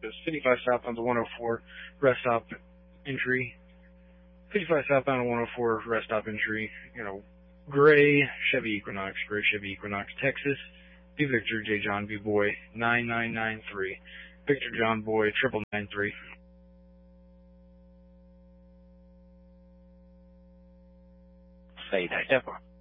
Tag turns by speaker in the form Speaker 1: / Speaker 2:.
Speaker 1: It's 55 southbound to 104, rest stop entry. 55 southbound to 104, rest stop entry. Gray Chevy Equinox, Texas. B Victor J John B Boy 9993. Victor John Boy 9993.
Speaker 2: Say that ever.